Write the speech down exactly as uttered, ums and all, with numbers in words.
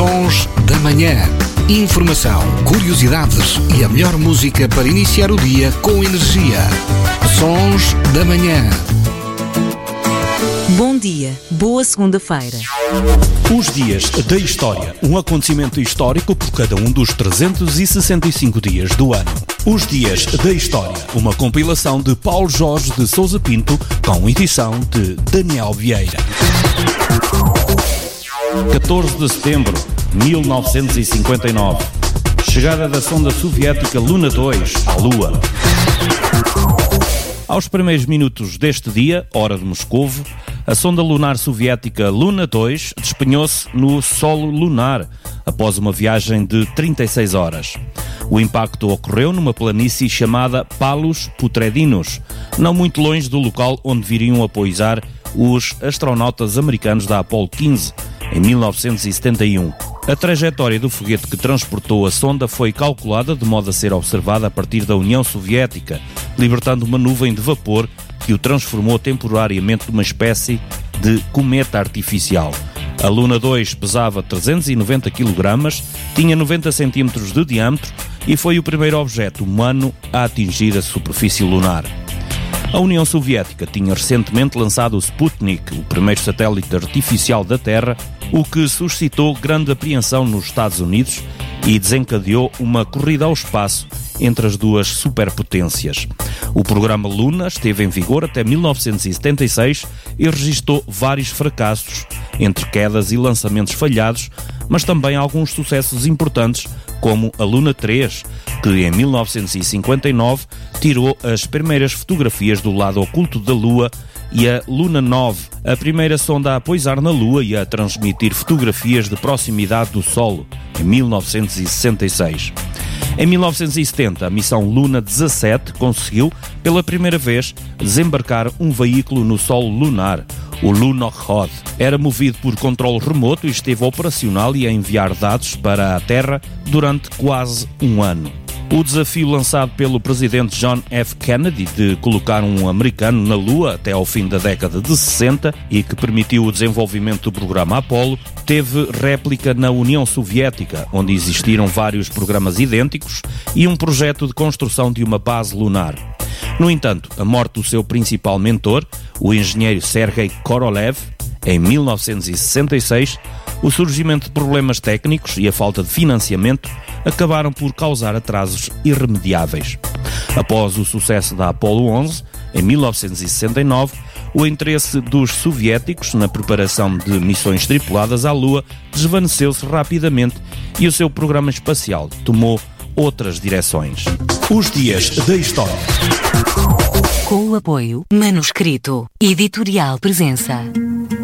Sons da Manhã. Informação, curiosidades e a melhor música para iniciar o dia com energia. Sons da Manhã. Bom dia, boa segunda-feira. Os dias da história, um acontecimento histórico por cada um dos trezentos e sessenta e cinco dias do ano. Os dias da história, uma compilação de Paulo Jorge de Sousa Pinto, com edição de Daniel Vieira. catorze de setembro de mil novecentos e cinquenta e nove. Chegada da sonda soviética Luna dois à Lua. Aos primeiros minutos deste dia, hora de Moscovo, a sonda lunar soviética Luna dois despenhou-se no solo lunar após uma viagem de trinta e seis horas. O impacto ocorreu numa planície chamada Palos Putredinos, não muito longe do local onde viriam a pousar os astronautas americanos da Apollo quinze, em mil novecentos e setenta e um. A trajetória do foguete que transportou a sonda foi calculada de modo a ser observada a partir da União Soviética, libertando uma nuvem de vapor que o transformou temporariamente numa espécie de cometa artificial. A Luna dois pesava trezentos e noventa quilogramas, tinha noventa centímetros de diâmetro e foi o primeiro objeto humano a atingir a superfície lunar. A União Soviética tinha recentemente lançado o Sputnik, o primeiro satélite artificial da Terra, o que suscitou grande apreensão nos Estados Unidos e desencadeou uma corrida ao espaço entre as duas superpotências. O programa Luna esteve em vigor até mil novecentos e setenta e seis e registrou vários fracassos, entre quedas e lançamentos falhados, mas também alguns sucessos importantes, como a Luna três, que em mil novecentos e cinquenta e nove tirou as primeiras fotografias do lado oculto da Lua, e a Luna nove, a primeira sonda a pousar na Lua e a transmitir fotografias de proximidade do Sol, em mil novecentos e sessenta e seis. Em mil novecentos e setenta, a missão Luna dezassete conseguiu, pela primeira vez, desembarcar um veículo no solo lunar, o Lunokhod. Era movido por controle remoto e esteve operacional e a enviar dados para a Terra durante quase um ano. O desafio lançado pelo presidente John F. Kennedy de colocar um americano na Lua até ao fim da década de sessenta e que permitiu o desenvolvimento do programa Apollo, teve réplica na União Soviética, onde existiram vários programas idênticos e um projeto de construção de uma base lunar. No entanto, a morte do seu principal mentor, o engenheiro Sergei Korolev, em mil novecentos e sessenta e seis, o surgimento de problemas técnicos e a falta de financiamento acabaram por causar atrasos irremediáveis. Após o sucesso da Apollo onze, em mil novecentos e sessenta e nove, o interesse dos soviéticos na preparação de missões tripuladas à Lua desvaneceu-se rapidamente e o seu programa espacial tomou outras direções. Os dias da história. Com o apoio Manuscrito Editorial Presença.